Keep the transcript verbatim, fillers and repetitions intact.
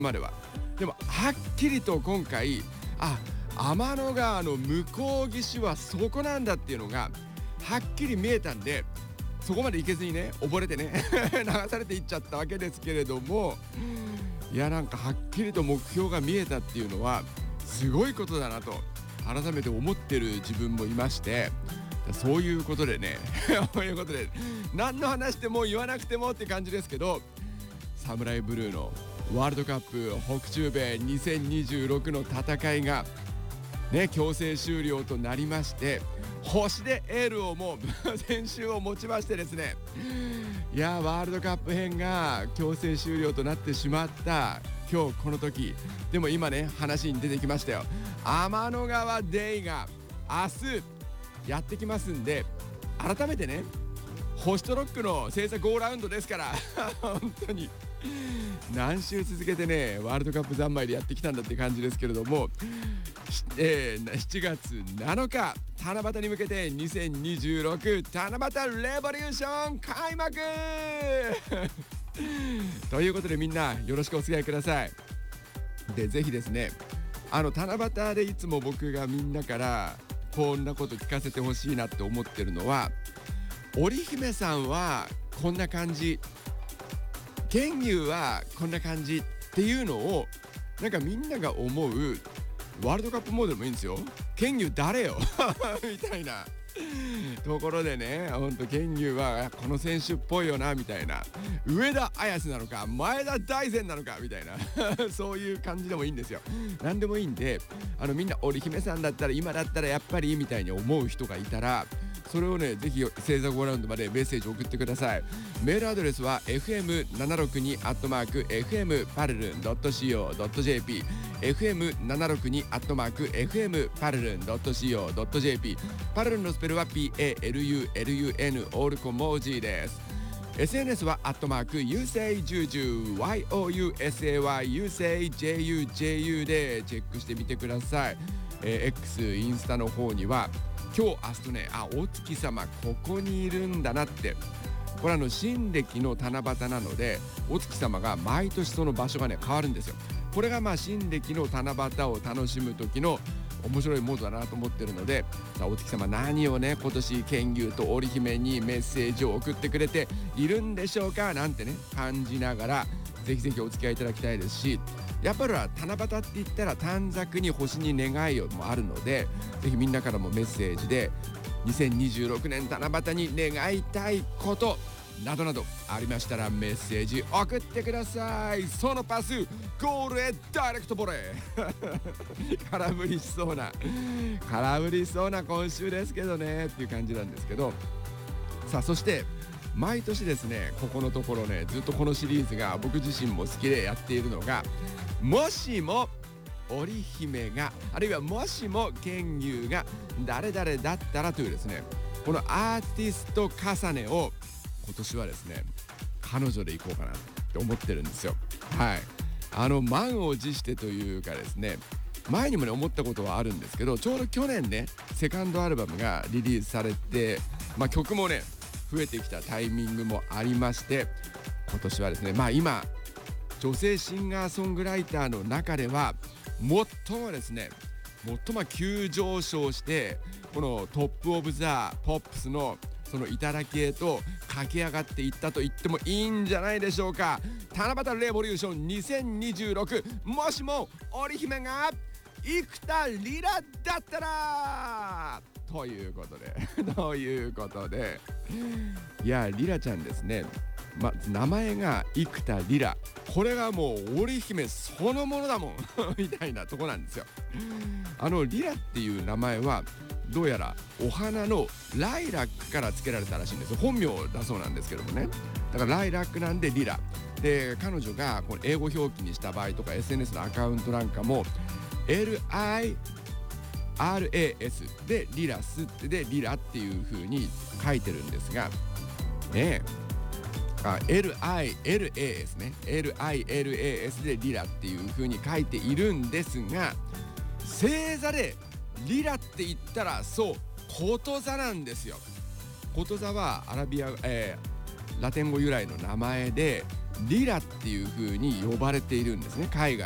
までは。でもはっきりと今回、あ、天の川の向こう岸はそこなんだっていうのがはっきり見えたんで、そこまで行けずにね、溺れてね流されていっちゃったわけですけれども、いや、なんかはっきりと目標が見えたっていうのはすごいことだなと改めて思ってる自分もいまして、そういうことでねそういうことで何の話でも言わなくてもって感じですけど、サムライブルーのワールドカップ北中米にせんにじゅうろくの戦いがね、強制終了となりまして、星でエールをもう先週をもちましてですね、いやー、ワールドカップ編が強制終了となってしまった今日この時でも、今ね話に出てきましたよ、天の川デイが明日やってきますんで、改めてね、星とロックの制作ごラウンドですから本当に何週続けてねワールドカップ三昧でやってきたんだって感じですけれども、えー、しちがつなのか七夕に向けてにせんにじゅうろく七夕レボリューション開幕ということで、みんなよろしくお付き合いください。で、ぜひですね、あの七夕でいつも僕がみんなからこんなこと聞かせてほしいなって思ってるのは、織姫さんはこんな感じ、剣牛はこんな感じっていうのを、なんかみんなが思うワールドカップモードでもいいんですよ。剣牛誰よみたいなところでね、ほんと剣牛はこの選手っぽいよなみたいな、上田綺世なのか前田大然なのかみたいなそういう感じでもいいんですよ。何でもいいんで、あのみんな織姫さんだったら今だったらやっぱりみたいに思う人がいたら、それをね、ぜひ星座ごラウンドまでメッセージ送ってください。メールアドレスは エフエムななろくに アットマーク エフエムパルルン ドット シーオー ドット ジェーピー エフエムななろくに アットマーク エフエムパルルン ドット シーオー ドット ジェーピー パルルンのスペルは ピーエーエルユーエルユーエヌ オール小文字です。 エスエヌエス はアットマーク ユーセイジュージュー ワイオーユーエスエーワイ ユーセイ ジェーユージェーユー でチェックしてみてください。えー、X インスタの方には今日明日とね、あ、お月様ここにいるんだなって、これあの新暦の七夕なので、お月様が毎年その場所がね変わるんですよ。これがまあ新暦の七夕を楽しむ時の面白いモードだなと思ってるので、さあお月様何をね今年剣牛と織姫にメッセージを送ってくれているんでしょうかなんてね感じながら、ぜひぜひお付き合いいただきたいですし、やっぱりは七夕って言ったら短冊に星に願いをもあるので、ぜひみんなからもメッセージでにせんにじゅうろくねん七夕に願いたいことなどなどありましたらメッセージ送ってください。そのパスゴールへダイレクトボレー空振りしそうな空振りしそうな今週ですけどねっていう感じなんですけど、さあそして毎年ですね、ここのところねずっとこのシリーズが僕自身も好きでやっているのが、もしも織姫が、あるいはもしも剣牛が誰々だったらというですね、このアーティスト重ねを今年はですね彼女でいこうかなって思ってるんですよ。はい、あの満を持してというかですね、前にもね思ったことはあるんですけど、ちょうど去年ねセカンドアルバムがリリースされて、まあ、曲もね増えてきたタイミングもありまして、今年はですね、まあ今女性シンガーソングライターの中では最もですね最も急上昇して、このトップオブザポップスのその頂へと駆け上がっていったと言ってもいいんじゃないでしょうか。七夕レボリューションにせんにじゅうろく、もしも織姫が生田リラだったらということでということでいやリラちゃんですね、ま、名前が生田リラ、これがもう織姫そのものだもんみたいなとこなんですよ。あのリラっていう名前はどうやらお花のライラックから付けられたらしいんですよ。本名だそうなんですけどもね、だからライラックなんでリラで、彼女がこの英語表記にした場合とか エスエヌエス のアカウントなんかも エルアイアールエーエス でリラスでリラっていう風に書いてるんですがね、あ エルアイエルエーエス ね エルアイエルエーエス でリラっていう風に書いているんですが、星座でリラって言ったらそうこと座なんですよ。こと座はアラビア、えー、ラテン語由来の名前で、 リラっていう風に呼ばれているんですね、海外